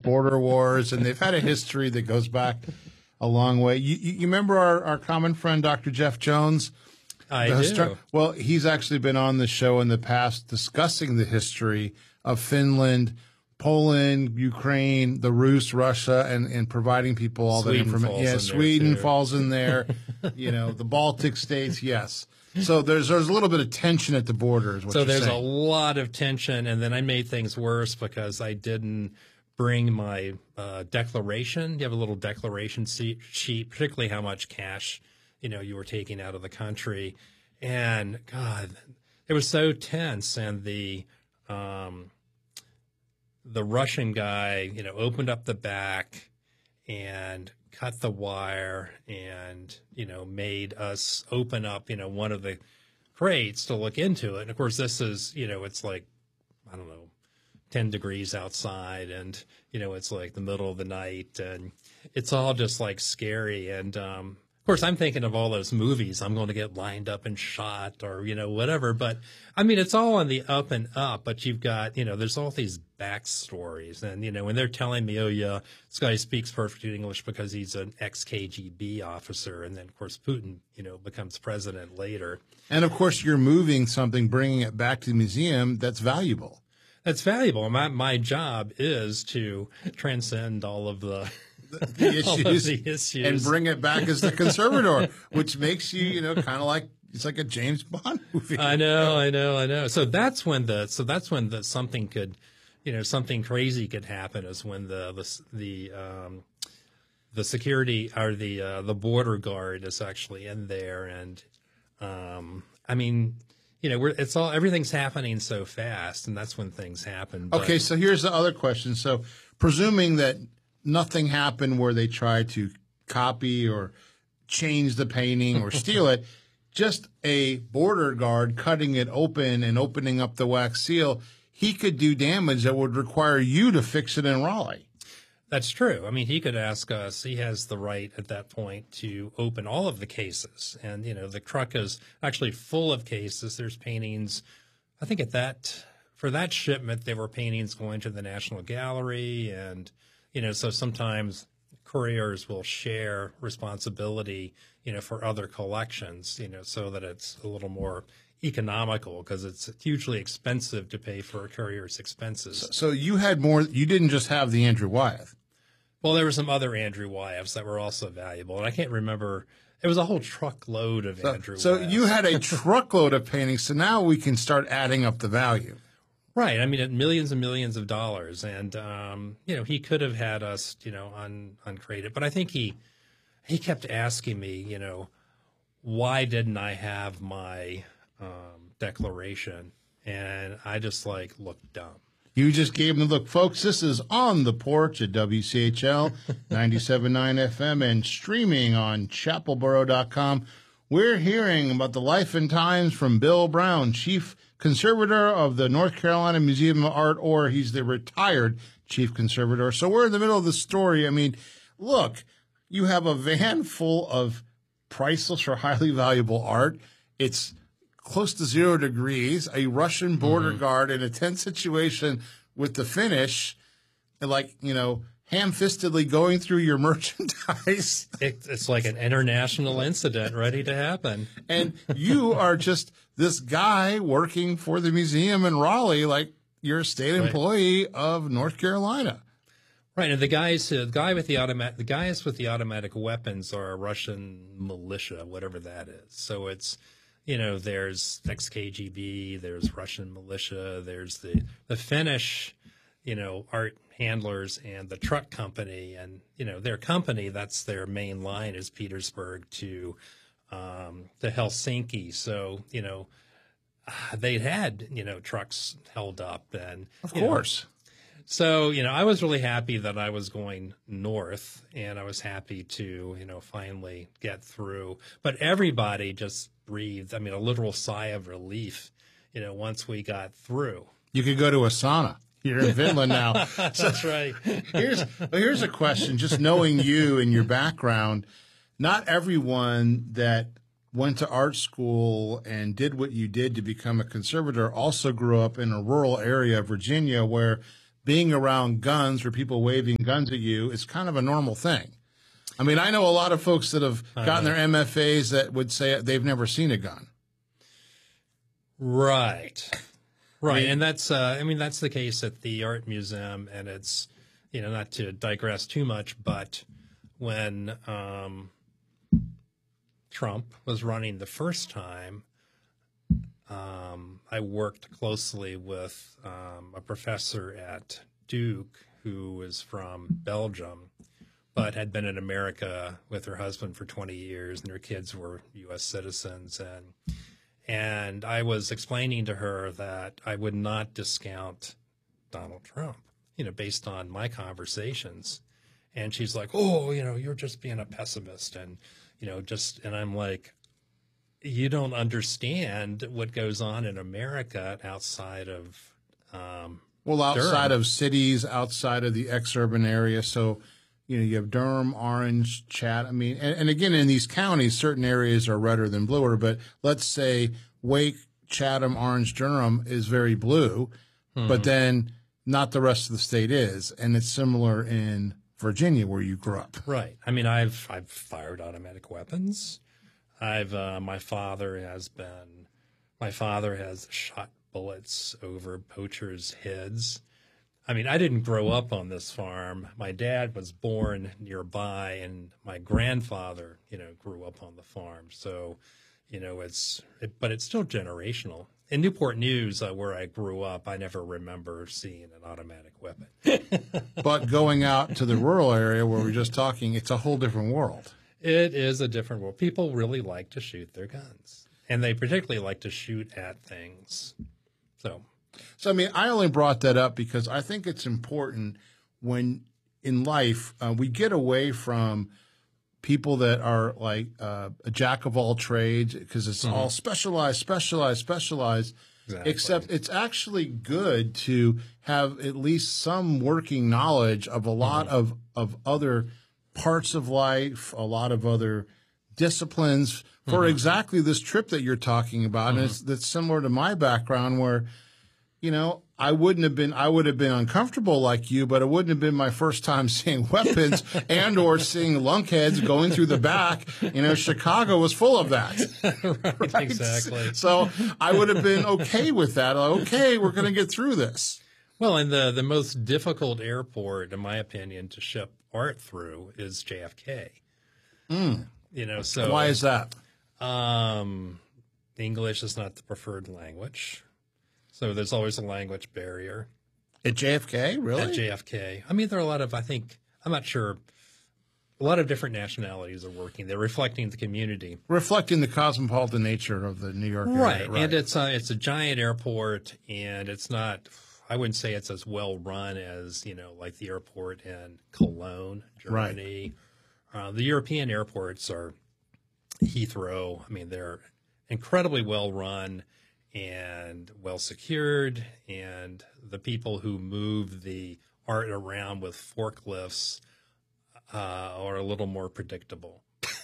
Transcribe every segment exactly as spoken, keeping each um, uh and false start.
border wars, and they've had a history that goes back a long way. You, you, you remember our, our common friend, Doctor Jeff Jones? I The do. histor- well, he's actually been on the show in the past discussing the history of Finland, Poland, Ukraine, the Rus, Russia, and, and providing people all Sweden that information. falls Yeah, in there, Sweden too. falls in there. You know, the Baltic states, yes. So there's there's a little bit of tension at the border. Is what So you're there's saying. a lot of tension, and then I made things worse because I didn't bring my uh, declaration. You have a little declaration sheet, particularly how much cash, you know, you were taking out of the country. And God, it was so tense. And the, um, the Russian guy, you know, opened up the back and cut the wire and, you know, made us open up, you know, one of the crates to look into it. And of course, this is, you know, it's like, I don't know, ten degrees outside, and, you know, it's like the middle of the night, and it's all just like scary. And, um, of course, I'm thinking of all those movies. I'm going to get lined up and shot, or, you know, whatever. But I mean, it's all on the up and up, but you've got, you know, there's all these backstories. And, you know, when they're telling me, oh, yeah, this guy speaks perfect English because he's an ex-K G B officer. And then, of course, Putin, you know, becomes president later. And of course, you're moving something, bringing it back to the museum that's valuable. That's valuable. My my job is to transcend all of the, the issues, all of the issues and bring it back as the conservator, which makes you, you know, kind of like it's like a James Bond movie. I know, I know, I know. So that's when the so that's when the something could, you know, something crazy could happen. Is when the the the um, the security or the uh, the border guard is actually in there, and um, I mean. You know, we're, it's all, everything's happening so fast, and that's when things happen. But, okay, so here's the other question. So, presuming that nothing happened where they tried to copy or change the painting or steal it, just a border guard cutting it open and opening up the wax seal, he could do damage that would require you to fix it in Raleigh. That's true. I mean, he could ask us, he has the right at that point to open all of the cases. And, you know, the truck is actually full of cases. There's paintings. I think at that, for that shipment, there were paintings going to the National Gallery. And, you know, so sometimes couriers will share responsibility, you know, for other collections, you know, so that it's a little more economical, because it's hugely expensive to pay for a courier's expenses. So, so you had more, you didn't just have the Andrew Wyeth. Well, there were some other Andrew Wyeths that were also valuable, and I can't remember. It was a whole truckload of So, Andrew so Wyeths. you had a truckload of paintings, so now we can start adding up the value. Right. I mean, at millions and millions of dollars. And, um, you know, he could have had us, you know, un, uncrated. But I think he he kept asking me, you know, why didn't I have my um, declaration? And I just, like, looked dumb. You just gave him the look. Folks, this is On the Porch at W C H L ninety-seven point nine F M and streaming on chapelboro dot com. We're hearing about the life and times from Bill Brown, Chief Conservator of the North Carolina Museum of Art, or he's the retired Chief Conservator. So we're in the middle of the story. I mean, look, you have a van full of priceless or highly valuable art. It's close to zero degrees, a Russian border mm-hmm. guard in a tense situation with the Finnish, like, you know, ham-fistedly going through your merchandise. It, it's like an international incident ready to happen. And you are just this guy working for the museum in Raleigh, like you're a state right. employee of North Carolina. Right, and the guys, uh, the guy with the automatic, the guys with the automatic weapons are a Russian militia, whatever that is. So it's, you know, there's ex-K G B, there's Russian militia, there's the the Finnish, you know, art handlers and the truck company, and, you know, their company, that's their main line is Petersburg to um, to Helsinki. So, you know, they'd had, you know, trucks held up, and of course. Know, so, you know, I was really happy that I was going north, and I was happy to, you know, finally get through. But everybody just breathed, I mean, a literal sigh of relief, you know, once we got through. You could go to a sauna. You're in Finland now. That's right. Here's, here's a question, just knowing you and your background. Not everyone that went to art school and did what you did to become a conservator also grew up in a rural area of Virginia where being around guns or people waving guns at you is kind of a normal thing. I mean, I know a lot of folks that have gotten their M F As that would say they've never seen a gun. Right. Right. I mean, and that's, uh, I mean, that's the case at the Art Museum. And it's, you know, not to digress too much, but when um, Trump was running the first time, um, I worked closely with um, a professor at Duke who was from Belgium, but had been in America with her husband for twenty years, and their kids were U S citizens. And and I was explaining to her that I would not discount Donald Trump, you know, based on my conversations. And she's like, oh, you know, you're just being a pessimist. And, you know, just, and I'm like, you don't understand what goes on in America outside of, um, well, outside Durham. of cities, outside of the ex-urban area. So, you know, you have Durham, Orange, Chatham. I mean, and, and again, in these counties, certain areas are redder than bluer. But let's say Wake, Chatham, Orange, Durham is very blue, mm-hmm. but then not the rest of the state is. And it's similar in Virginia, where you grew up. Right. I mean, I've I've fired automatic weapons. I've uh, my father has been my father has shot bullets over poachers' heads. I mean, I didn't grow up on this farm. My dad was born nearby, and my grandfather, you know, grew up on the farm. So, you know, it's, it, but it's still generational. In Newport News, uh, where I grew up, I never remember seeing an automatic weapon. But going out to the rural area where we're just talking, it's a whole different world. It is a different world. People really like to shoot their guns, and they particularly like to shoot at things. So. So, I mean, I only brought that up because I think it's important when in life uh, we get away from people that are like uh, a jack of all trades because it's mm-hmm. all specialized, specialized, specialized, exactly. Except it's actually good to have at least some working knowledge of a lot mm-hmm. of, of other parts of life, a lot of other disciplines for mm-hmm. exactly this trip that you're talking about. Mm-hmm. And it's that's similar to my background where, you know, I wouldn't have been, I would have been uncomfortable like you, but it wouldn't have been my first time seeing weapons and or seeing lunkheads going through the back. You know, Chicago was full of that. right, right, exactly. So I would have been okay with that. Okay, we're going to get through this. Well, and the, the most difficult airport, in my opinion, to ship art through is J F K. Mm. You know, so. Why is that? Um, English is not the preferred language. So there's always a language barrier. At J F K, really? At J F K. I mean, there are a lot of, I think, I'm not sure, a lot of different nationalities are working. They're reflecting the community. Reflecting the cosmopolitan nature of the New York area. Right. Right. And it's a, it's a giant airport, and it's not, I wouldn't say it's as well run as, you know, like the airport in Cologne, Germany. Right. Uh, the European airports are Heathrow. I mean, they're incredibly well run and well secured, and the people who move the art around with forklifts uh, are a little more predictable.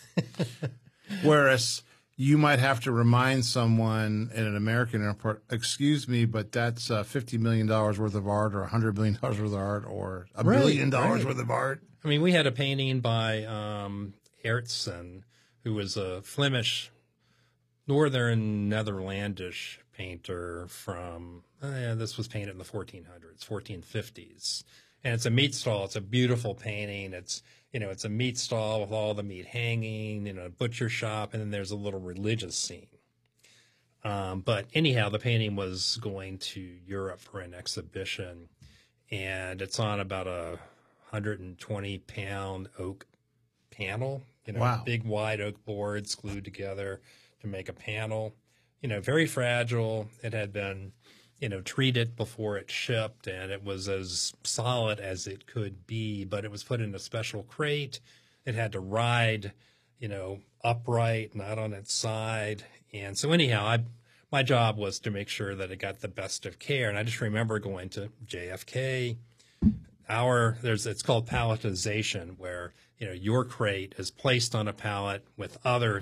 Whereas you might have to remind someone in an American airport, excuse me, but that's uh, fifty million dollars worth of art or one hundred million dollars worth of art or a right, billion dollars right. worth of art. I mean, we had a painting by um, Aertsen, who was a Flemish, northern Netherlandish painter from, uh, yeah, this was painted in the fourteen hundreds, fourteen fifties. And it's a meat stall. It's a beautiful painting. It's, you know, it's a meat stall with all the meat hanging, you know, a butcher shop, and then there's a little religious scene. Um, but anyhow, the painting was going to Europe for an exhibition, and it's on about a one hundred twenty pound oak panel, you know, wow. big wide oak boards glued together to make a panel. You know, very fragile. It had been, you know, treated before it shipped, and it was as solid as it could be, but it was put in a special crate. It had to ride, you know, upright, not on its side. And so anyhow, I, my job was to make sure that it got the best of care. And I just remember going to J F K. Our, there's, it's called palletization, where, you know, your crate is placed on a pallet with other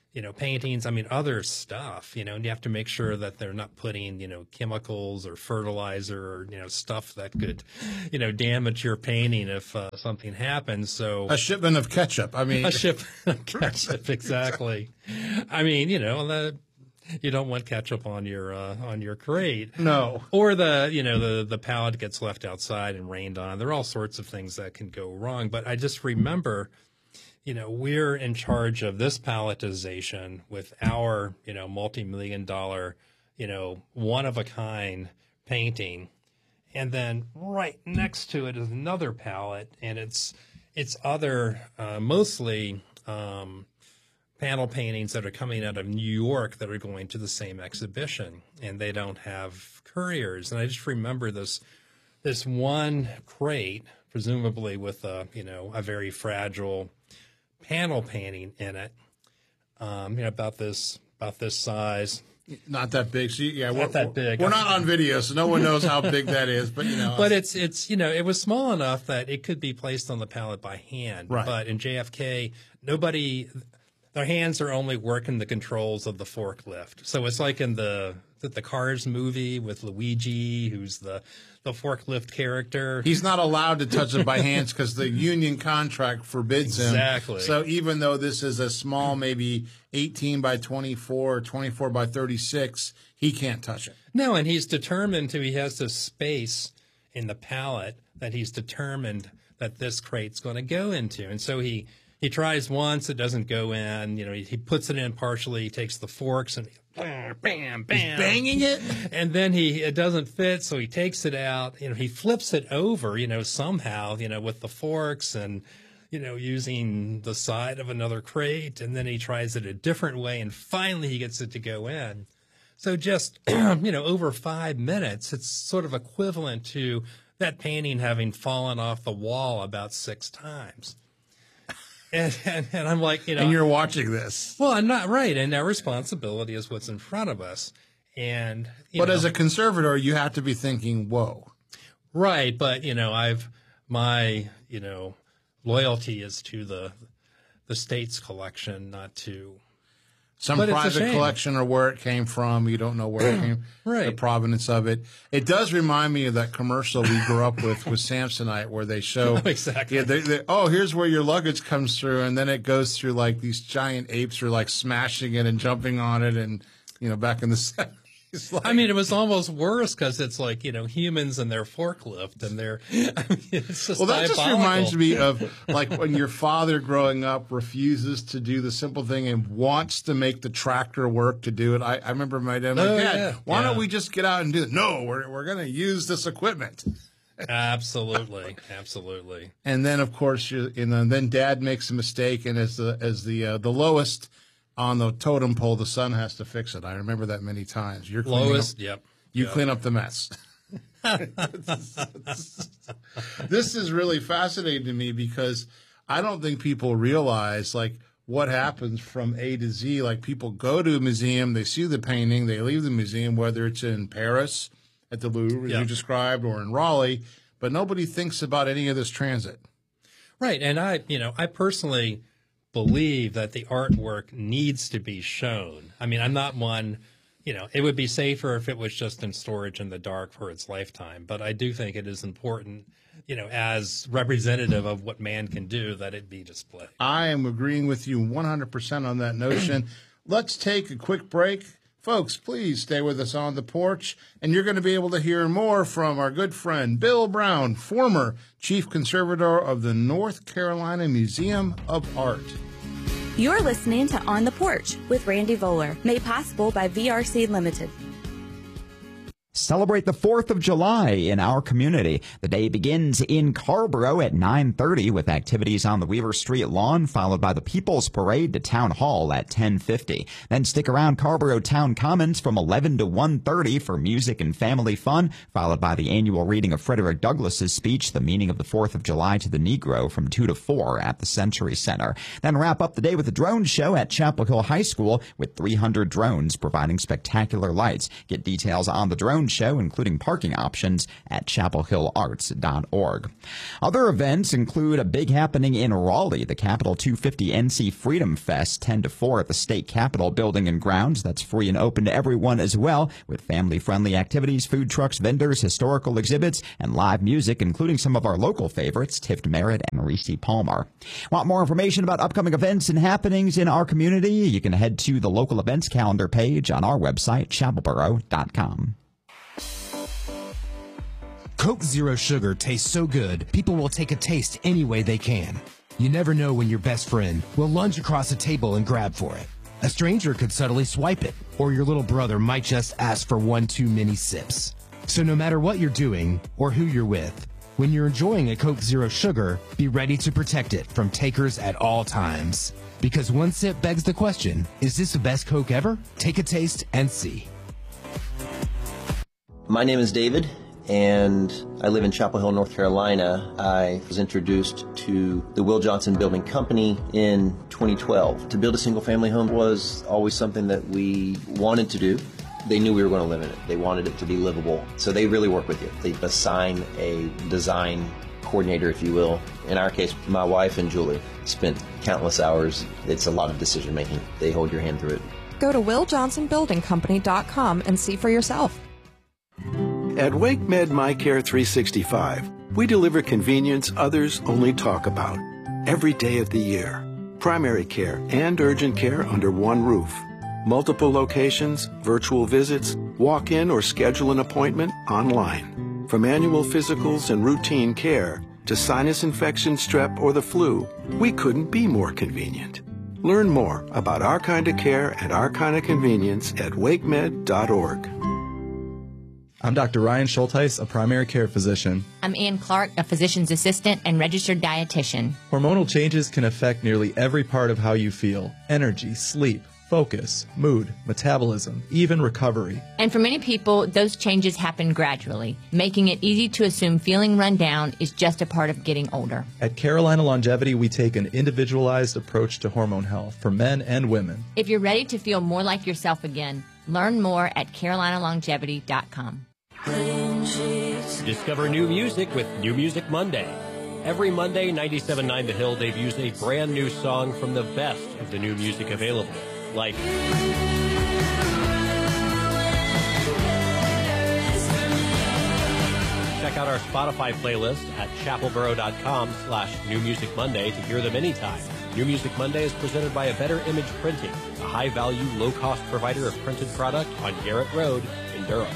you know, paintings, I mean, other stuff, you know, and you have to make sure that they're not putting, you know, chemicals or fertilizer or, you know, stuff that could, you know, damage your painting if uh, something happens. So a shipment of ketchup. I mean, a shipment of ketchup, exactly. I mean, you know, the, you don't want ketchup on your uh, on your crate. No. Or the, you know, the, the palette gets left outside and rained on. There are all sorts of things that can go wrong. But I just remember, you know, we're in charge of this palletization with our, you know, multi-million dollar, you know, one-of-a-kind painting. And then right next to it is another palette, and it's it's other, uh, mostly um, panel paintings that are coming out of New York that are going to the same exhibition, and they don't have couriers. And I just remember this this one crate, presumably with a, you know, a very fragile panel painting in it, um, you know, about this about this size. Not that big. So yeah, Not we're, that big. We're not on video, so no one knows how big that is. But you know, but it's it's you know, it was small enough that it could be placed on the pallet by hand. Right. But in J F K, nobody, their hands are only working the controls of the forklift. So it's like in the the, the Cars movie with Luigi, who's the the forklift character. He's not allowed to touch it by hands because the union contract forbids him. Exactly. So even though this is a small, maybe eighteen by twenty-four or twenty-four by thirty-six, he can't touch it. No, and he's determined to, he has this space in the pallet that he's determined that this crate's going to go into. And so he, he tries once, it doesn't go in, you know, he, he puts it in partially, he takes the forks and bam, bam, bam. He's banging it? And then he, it doesn't fit, so he takes it out, you know, he flips it over, you know, somehow, you know, with the forks and, you know, using the side of another crate, and then he tries it a different way, and finally he gets it to go in. So just, you know, over five minutes, it's sort of equivalent to that painting having fallen off the wall about six times. And, and, and I'm like, you know. And you're watching this. Well, I'm not right. And our responsibility is what's in front of us. And, you But know, as a conservator, you have to be thinking, whoa. right. But, you know, I've, my, you know, loyalty is to the, the state's collection, not to. Some But it's a private shame. collection or where it came from. You don't know where it came, Right. the provenance of it. It does remind me of that commercial we grew up with with Samsonite, where they show Exactly. Yeah, they, they, oh, here's where your luggage comes through, and then it goes through like these giant apes are like smashing it and jumping on it, and you know, back in the seventies. Like, I mean, it was almost worse because it's like, you know, humans and their forklift and their, I mean, it's just well, that just diabolical. reminds me of like when your father growing up refuses to do the simple thing and wants to make the tractor work to do it. I, I remember my dad like, Oh, Dad, yeah. why Yeah. don't we just get out and do it? No, we're we're going to use this equipment. Absolutely. Absolutely. And then, of course, you you know, then Dad makes a mistake, and as the as the uh, the lowest on the totem pole, the son has to fix it. I remember that many times. You're cleaning Lowest, up, yep. you Yep. clean up the mess. This is really fascinating to me because I don't think people realize like what happens from A to Z. Like people go to a museum, they see the painting, they leave the museum, whether it's in Paris at the Louvre, as Yeah. you described, or in Raleigh, but nobody thinks about any of this transit. Right. And I, you know, I personally believe that the artwork needs to be shown. I mean, I'm not one, you know, it would be safer if it was just in storage in the dark for its lifetime. But I do think it is important, you know, as representative of what man can do, that it be displayed. I am agreeing with you one hundred percent on that notion. Let's take a quick break. Folks, please stay with us on the porch, and you're going to be able to hear more from our good friend Bill Brown, former chief conservator of the North Carolina Museum of Art. You're listening to On the Porch with Randy Voller, made possible by V R C Limited. Celebrate the fourth of July in our community. The day begins in Carrboro at nine thirty with activities on the Weaver Street lawn, followed by the People's Parade to Town Hall at ten fifty. Then stick around Carrboro Town Commons from eleven to one thirty for music and family fun, followed by the annual reading of Frederick Douglass's speech, The Meaning of the fourth of July to the Negro, from two to four at the Century Center. Then wrap up the day with a drone show at Chapel Hill High School with three hundred drones providing spectacular lights. Get details on the drone drone show, including parking options, at chapel hill arts dot org. Other events include a big happening in Raleigh, the Capital two fifty N C Freedom Fest, ten to four at the State Capitol Building and Grounds. That's free and open to everyone as well, with family-friendly activities, food trucks, vendors, historical exhibits, and live music, including some of our local favorites, Tift Merritt and Reese Palmer. Want more information about upcoming events and happenings in our community? You can head to the local events calendar page on our website, chapel borough dot com. Coke Zero Sugar tastes so good, people will take a taste any way they can. You never know when your best friend will lunge across a table and grab for it. A stranger could subtly swipe it, or your little brother might just ask for one too many sips. So no matter what you're doing or who you're with, when you're enjoying a Coke Zero Sugar, be ready to protect it from takers at all times. Because one sip begs the question, is this the best Coke ever? Take a taste and see. My name is David, and I live in Chapel Hill, North Carolina. I was introduced to the Will Johnson Building Company in twenty twelve. To build a single-family home was always something that we wanted to do. They knew we were going to live in it. They wanted it to be livable. So they really work with you. They assign a design coordinator, if you will. In our case, my wife and Julie spent countless hours. It's a lot of decision making. They hold your hand through it. Go to will johnson building company dot com and see for yourself. At WakeMed MyCare three sixty-five, we deliver convenience others only talk about. Every day of the year. Primary care and urgent care under one roof. Multiple locations, virtual visits, walk in or schedule an appointment online. From annual physicals and routine care to sinus infection, strep, or the flu, we couldn't be more convenient. Learn more about our kind of care and our kind of convenience at wake med dot org. I'm Doctor Ryan Schulteis, a primary care physician. I'm Ann Clark, a physician's assistant and registered dietitian. Hormonal changes can affect nearly every part of how you feel: energy, sleep, focus, mood, metabolism, even recovery. And for many people, those changes happen gradually, making it easy to assume feeling run down is just a part of getting older. At Carolina Longevity, we take an individualized approach to hormone health for men and women. If you're ready to feel more like yourself again, learn more at carolina longevity dot com. Discover new music with New Music Monday. Every Monday, ninety-seven point nine The Hill debuts a brand new song from the best of the new music available. Like check out our Spotify playlist at chapel borough dot com slash New Music Monday to hear them anytime. New Music Monday is presented by A Better Image Printing, a high-value, low-cost provider of printed product on Garrett Road in Durham.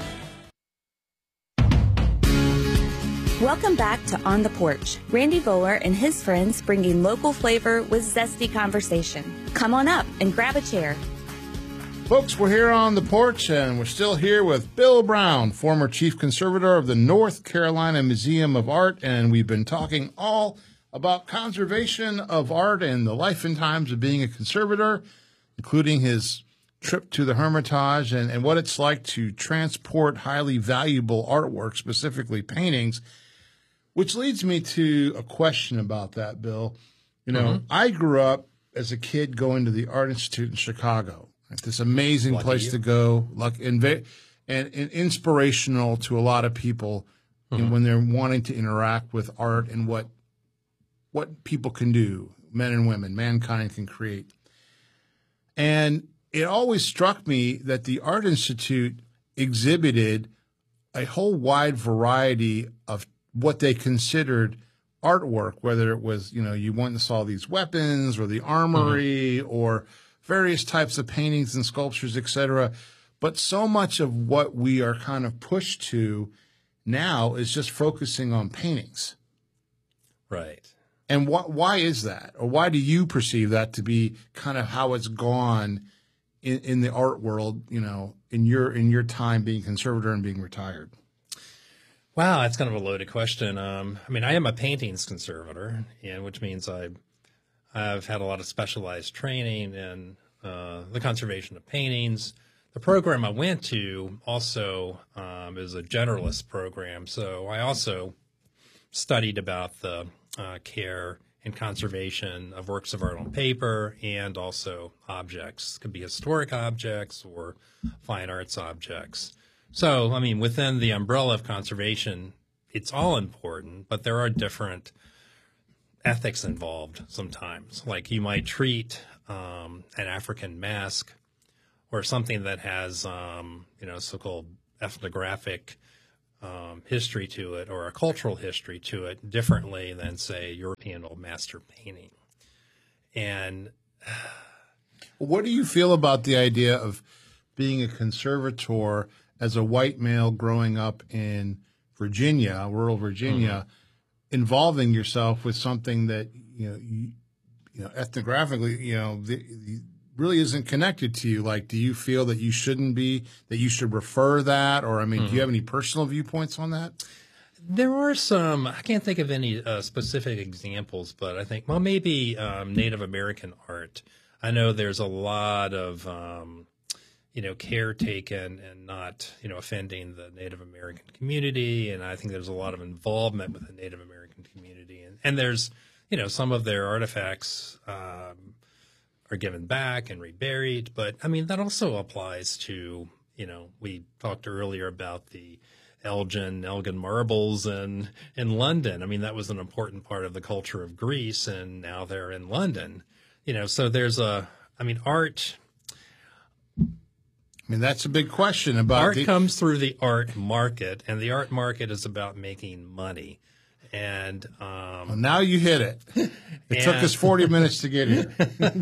Welcome back to On the Porch. Randy Voller and his friends bringing local flavor with zesty conversation. Come on up and grab a chair. Folks, we're here on the porch, and we're still here with Bill Brown, former chief conservator of the North Carolina Museum of Art, and we've been talking all about conservation of art and the life and times of being a conservator, including his trip to the Hermitage and, and what it's like to transport highly valuable artwork, specifically paintings. Which leads me to a question about that, Bill. You know, mm-hmm. I grew up as a kid going to the Art Institute in Chicago. Right? This amazing Lucky place you. to go, like, and, and, and inspirational to a lot of people mm-hmm. you know, when they're wanting to interact with art and what what people can do, men and women, mankind can create. And it always struck me that the Art Institute exhibited a whole wide variety of what they considered artwork, whether it was, you know, you went and saw these weapons or the armory mm-hmm. or various types of paintings and sculptures, et cetera. But so much of what we are kind of pushed to now is just focusing on paintings. Right. And wh- why is that? Or why do you perceive that to be kind of how it's gone in, in the art world, you know, in your in your time being conservator and being retired? Wow, that's kind of a loaded question. Um, I mean, I am a paintings conservator, and which means I, I've had a lot of specialized training in uh, the conservation of paintings. The program I went to also um, is a generalist program, so I also studied about the uh, care and conservation of works of art on paper and also objects. It could be historic objects or fine arts objects. So, I mean, within the umbrella of conservation, it's all important, but there are different ethics involved sometimes. Like you might treat um, an African mask or something that has, um, you know, so-called ethnographic um, history to it or a cultural history to it differently than, say, European old master painting. And what do you feel about the idea of being a conservator as a white male growing up in Virginia, rural Virginia, mm-hmm. involving yourself with something that, you know, you, you know, ethnographically, you know, the, the really isn't connected to you? Like, do you feel that you shouldn't be, that you should refer that? Or, I mean, mm-hmm. do you have any personal viewpoints on that? There are some, I can't think of any uh, specific examples, but I think, well, maybe um, Native American art. I know there's a lot of, um, you know, care taken and not, you know, offending the Native American community. And I think there's a lot of involvement with the Native American community. And, and there's, you know, some of their artifacts um, are given back and reburied. But, I mean, that also applies to, you know, we talked earlier about the Elgin, Elgin marbles in, in London. I mean, that was an important part of the culture of Greece, and now they're in London. You know, so there's a, I mean, art. I mean, that's a big question about art the- comes through the art market, and the art market is about making money. And um, well, now you hit it. It and, took us forty minutes to get here.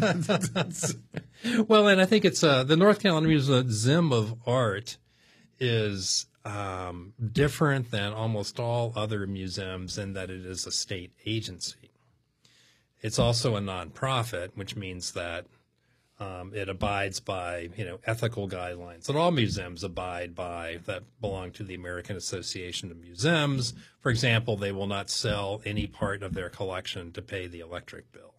Well, and I think it's uh, the North Carolina Museum of Art is um, different than almost all other museums in that it is a state agency. It's also a nonprofit, which means that um, it abides by, you know, ethical guidelines that all museums abide by that belong to the American Association of Museums. For example, they will not sell any part of their collection to pay the electric bill.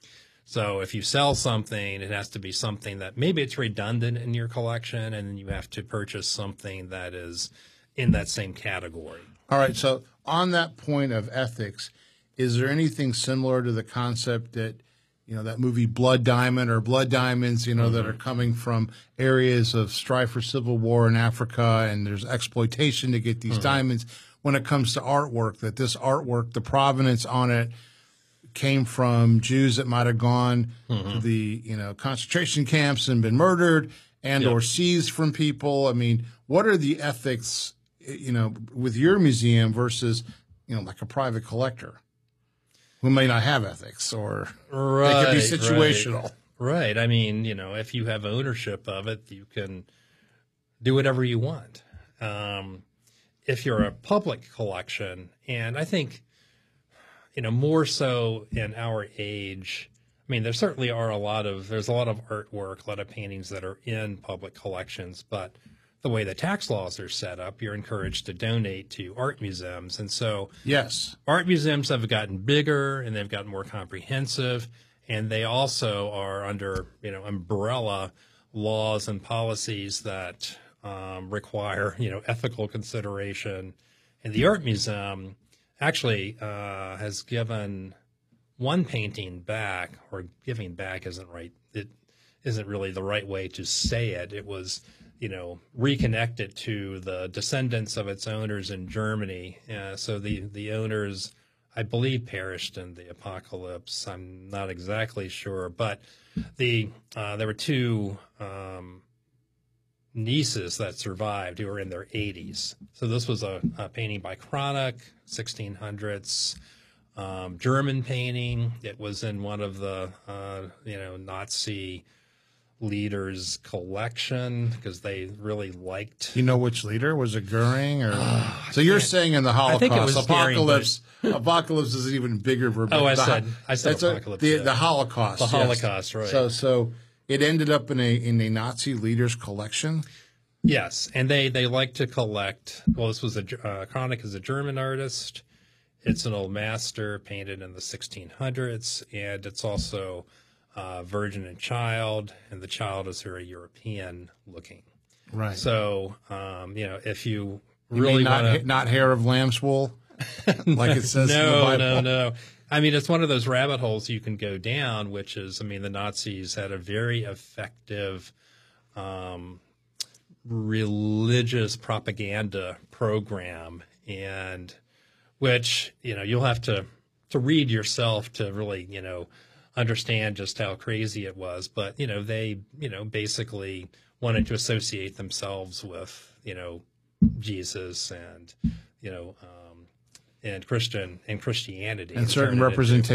So if you sell something, it has to be something that maybe it's redundant in your collection, and then you have to purchase something that is in that same category. All right. So on that point of ethics, is there anything similar to the concept that, you know, that movie Blood Diamond or Blood Diamonds, you know, mm-hmm. that are coming from areas of strife for civil war in Africa, and there's exploitation to get these mm-hmm. diamonds? When it comes to artwork, that this artwork, the provenance on it came from Jews that might have gone mm-hmm. to the, you know, concentration camps and been murdered and yep. or seized from people. I mean, what are the ethics, you know, with your museum versus, you know, like a private collector who may not have ethics, or right, they could be situational? Right. right. I mean, you know, if you have ownership of it, you can do whatever you want. Um, if you're a public collection, and I think, you know, more so in our age, I mean, there certainly are a lot of, there's a lot of artwork, a lot of paintings that are in public collections, but the way the tax laws are set up, you're encouraged to donate to art museums. And so yes, art museums have gotten bigger and they've gotten more comprehensive, and they also are under, you know, umbrella laws and policies that um, require, you know, ethical consideration. And the art museum actually uh, has given one painting back, or giving back isn't right. It isn't really the right way to say it. It was, you know, reconnected to the descendants of its owners in Germany. Uh, so the, the owners, I believe, perished in the apocalypse. I'm not exactly sure, but the uh, there were two um, nieces that survived who were in their eighties. So this was a, a painting by Cranach, sixteen hundreds, um, German painting. It was in one of the, uh, you know, Nazi leaders' collection because they really liked. You know which leader? Was it Goering? Or uh, so you're saying in the Holocaust, I think it was apocalypse. Goering, but... Apocalypse is even bigger. For oh, I the, said I said apocalypse. A, the, yeah. the Holocaust. The yes. Holocaust, right? So so it ended up in a in a Nazi leader's collection. Yes, and they they like to collect. Well, this was a uh, Cranach is a German artist. It's an old master painted in the sixteen hundreds, and it's also uh, Virgin and Child, and the child is very European looking. Right. So, um, you know, if you You really mean not want to, not hair of lamb's wool, like it says no, in the Bible. no, no. I mean, it's one of those rabbit holes you can go down, which is, I mean, the Nazis had a very effective um, religious propaganda program, and which, you know, you'll have to, to read yourself to really, you know, understand just how crazy it was. But, you know, they, you know, basically wanted to associate themselves with, you know, Jesus and, you know, um, and Christian and Christianity. And certain turn it into- representation